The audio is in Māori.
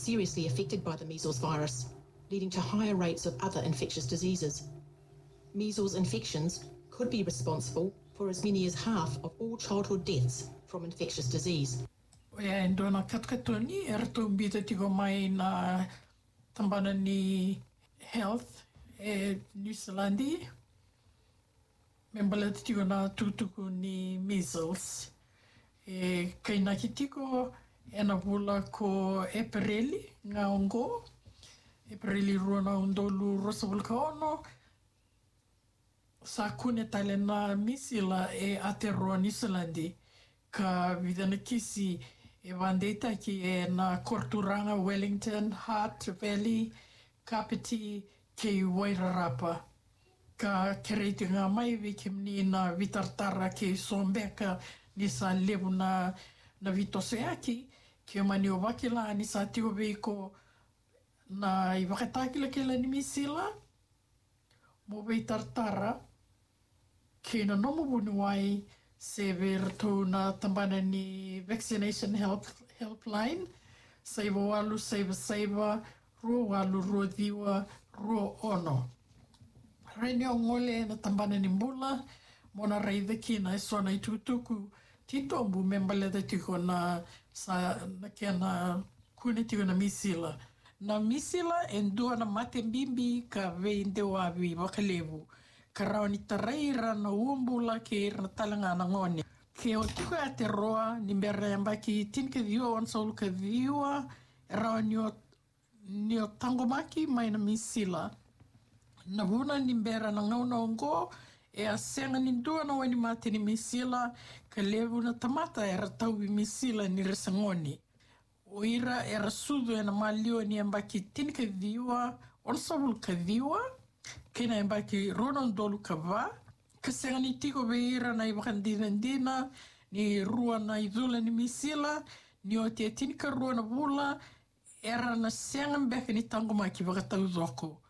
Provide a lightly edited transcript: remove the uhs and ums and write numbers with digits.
seriously affected by the measles virus, leading to higher rates of other infectious diseases. Measles infections could be responsible for as many as half of all childhood deaths from infectious disease. Oia, ndona katkatoni, erato mbita tiko mai na tambana ni health New Zealandi. Membala tiko na tutuku ni measles. Kaina ki tiko ena vula ko Epereli ngā ongo. Epereli ruana undolu rosa vulka ono. Sa kune tale na misila Aotearoa New Zealandi. Ka vidana kisi vandeita ki na Korturanga, Wellington, Hart Valley, Kapiti, ke Wairarapa. Ka kereiti ngā mai vikimni na vitartara ke Sombeka ni sa levu na vitoseaki ke mani o wakila ni sa tio veiko na I wakatakila ke la ni misila mo vitartara ke na nomo bunuai se verto na tambana ni vaccination helpline saiva walu saiva ruo walu ruo diwa ruo ono. Rene o ngole na tambana ni mbula mona reidha kina sona I tutuku titombu membale da tiko na sa na kia na kune tiko na misila. Na misila endua na mate mbimbi ka veinde wawi wakalevu. Ka rao ni tareira na umbula ke na talanga na ngone. Ke o tiko Aotearoa ni mbera yamba ki tinke diwa wansaulu ka diwa rao ni o tangomaki mai na misila. Na vuna ni mbera na ngauna ongo a senga ni dua na wani mate ni misila ka levu na tamata tau I misila ni resangoni. O ira sudu na malio ni yamba ki tinke diwa wansaulu ka diwa kena yamba ki ronon dolu ka va ka senga ni tiko veira na I wakandina ni rua na idula ni misila ni o te tinka rua na vula era na senga mbeka ni tangomaki wakatau zoko.